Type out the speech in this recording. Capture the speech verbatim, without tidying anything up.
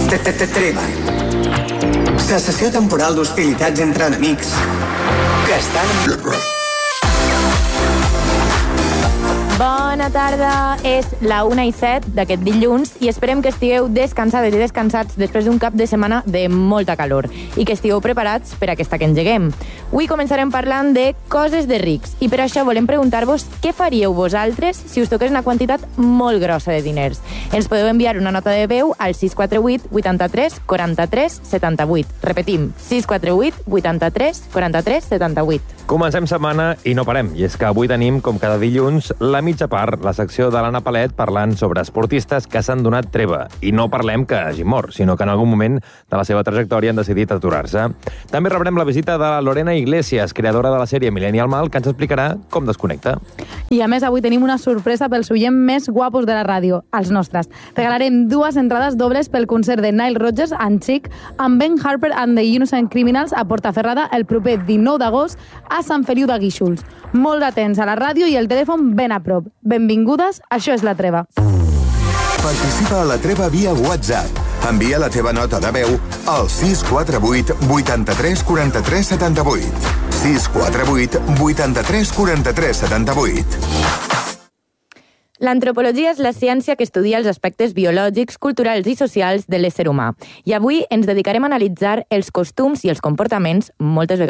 Treva. Cessació temporal d'hostilitats entre enemics que estan en guerra. Bona tarda, és la una i set d'aquest dilluns i esperem que estigueu descansades i descansats després d'un cap de setmana de molta calor i que estigueu preparats per aquesta que engeguem. Avui començarem parlant de coses de rics i per això volem preguntar-vos què faríeu vosaltres si us toqués una quantitat molt grossa de diners. Ens podeu enviar una nota de veu al sis quatre vuit vuitanta-tres quaranta-tres setanta-vuit. Repetim, sis quatre vuit vuitanta-tres quaranta-tres setanta-vuit. Comencem setmana i no parem, i és que avui tenim, com cada dilluns, la mitja part, la secció de l'Anna Palet parlant sobre esportistes que s'han donat treva. I no parlem que hagin mort, sinó que en algun moment de la seva trajectòria han decidit aturar-se. També rebrem la visita de la Lorena Iglesias, creadora de la sèrie Millennial Mal, que ens explicarà com desconnecta. I a més, avui tenim una sorpresa pels oients més guapos de la ràdio, els nostres. Regalarem dues entrades dobles pel concert de Nile Rodgers and Chic amb Ben Harper and the Innocent Criminals a Portaferrada el proper dinou d'agost a Sant Feliu de Guíxols. Molt atents a la ràdio i el telèfon ben a prop. Benvingudes, això és La Treva. Participa a La Treva via WhatsApp. Envia la teva nota de veu al sis quatre vuit vuitanta-tres quaranta-tres setanta-vuit. sis quatre vuit vuitanta-tres quaranta-tres setanta-vuit. L'antropologia és la ciència que estudia els aspectes biològics, culturals i socials de l'ésser humà. I avui ens dedicarem a analitzar els costums i els comportaments, moltes vegades